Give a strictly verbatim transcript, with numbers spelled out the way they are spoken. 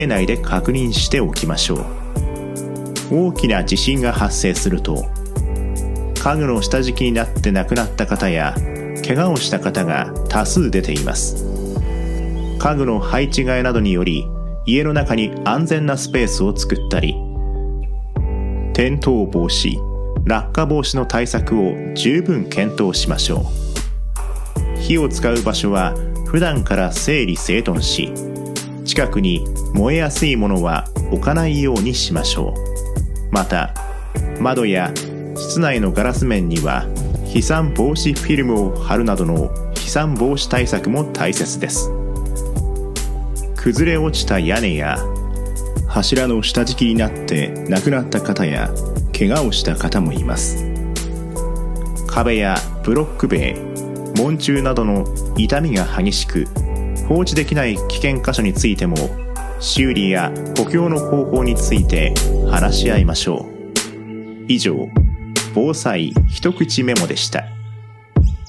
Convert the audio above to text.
内で確認しておきましょう。大きな地震が発生すると、家具の下敷きになって亡くなった方や怪我をした方が多数出ています。家具の配置替えなどにより家の中に安全なスペースを作ったり、転倒防止、落下防止の対策を十分検討しましょう。火を使う場所は普段から整理整頓し、近くに燃えやすいものは置かないようにしましょう。また、窓や室内のガラス面には飛散防止フィルムを貼るなどの飛散防止対策も大切です。崩れ落ちた屋根や柱の下敷きになって亡くなった方や怪我をした方もいます。壁やブロック塀、門柱などの傷みが激しく放置できない危険箇所についても、修理や補強の方法について話し合いましょう。以上、防災一口メモでした。